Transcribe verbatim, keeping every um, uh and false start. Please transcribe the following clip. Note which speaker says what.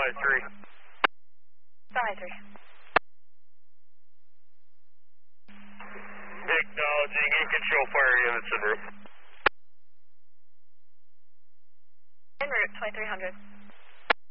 Speaker 1: Sunrise three.
Speaker 2: Sunrise three.
Speaker 1: Acknowledging in control fire units en route.
Speaker 2: En route, twenty-three hundred.